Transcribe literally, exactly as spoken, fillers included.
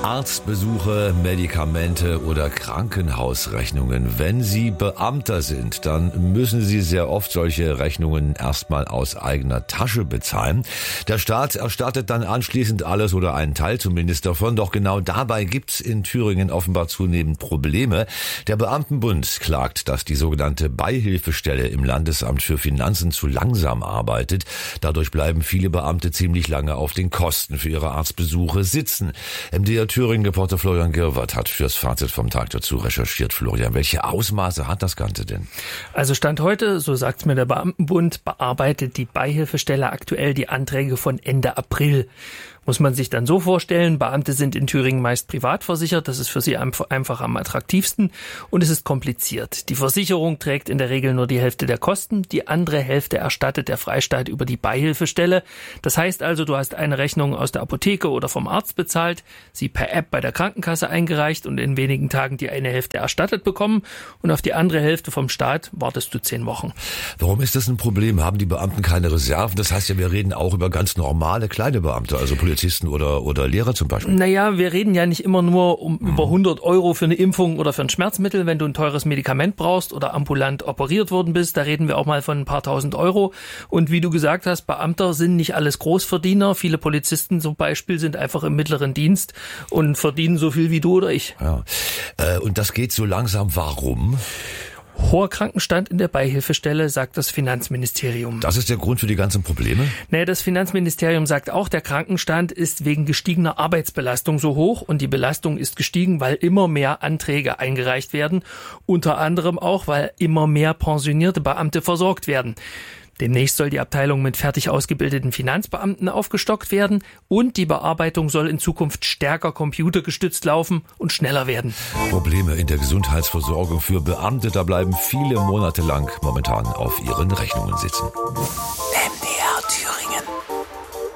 Arztbesuche, Medikamente oder Krankenhausrechnungen. Wenn Sie Beamter sind, dann müssen Sie sehr oft solche Rechnungen erstmal aus eigener Tasche bezahlen. Der Staat erstattet dann anschließend alles oder einen Teil zumindest davon. Doch genau dabei gibt's in Thüringen offenbar zunehmend Probleme. Der Beamtenbund klagt, dass die sogenannte Beihilfestelle im Landesamt für Finanzen zu langsam arbeitet. Dadurch bleiben viele Beamte ziemlich lange auf den Kosten für ihre Arztbesuche sitzen. M D R Thüringen-Reporter Florian Girwart hat fürs Fazit vom Tag dazu recherchiert. Florian, welche Ausmaße hat das Ganze denn? Also Stand heute, so sagt's mir der Beamtenbund, bearbeitet die Beihilfestelle aktuell die Anträge von Ende April. Muss man sich dann so vorstellen, Beamte sind in Thüringen meist privat versichert, das ist für sie einfach am attraktivsten und es ist kompliziert. Die Versicherung trägt in der Regel nur die Hälfte der Kosten, die andere Hälfte erstattet der Freistaat über die Beihilfestelle. Das heißt also, du hast eine Rechnung aus der Apotheke oder vom Arzt bezahlt, sie per App bei der Krankenkasse eingereicht und in wenigen Tagen die eine Hälfte erstattet bekommen und auf die andere Hälfte vom Staat wartest du zehn Wochen. Warum ist das ein Problem? Haben die Beamten keine Reserven? Das heißt ja, wir reden auch über ganz normale kleine Beamte, also Polizisten oder, oder Lehrer zum Beispiel. Naja, wir reden ja nicht immer nur um mhm. über hundert Euro für eine Impfung oder für ein Schmerzmittel, wenn du ein teures Medikament brauchst oder ambulant operiert worden bist, da reden wir auch mal von ein paar tausend Euro. Und wie du gesagt hast, Beamter sind nicht alles Großverdiener. Viele Polizisten zum Beispiel sind einfach im mittleren Dienst und verdienen so viel wie du oder ich. Ja. Äh, und das geht so langsam. Warum? Hoher Krankenstand in der Beihilfestelle, sagt das Finanzministerium. Das ist der Grund für die ganzen Probleme? Nee, das Finanzministerium sagt auch, der Krankenstand ist wegen gestiegener Arbeitsbelastung so hoch und die Belastung ist gestiegen, weil immer mehr Anträge eingereicht werden, unter anderem auch, weil immer mehr pensionierte Beamte versorgt werden. Demnächst soll die Abteilung mit fertig ausgebildeten Finanzbeamten aufgestockt werden und die Bearbeitung soll in Zukunft stärker computergestützt laufen und schneller werden. Probleme in der Gesundheitsversorgung für Beamte, da bleiben viele Monate lang momentan auf ihren Rechnungen sitzen. M D R Thüringen.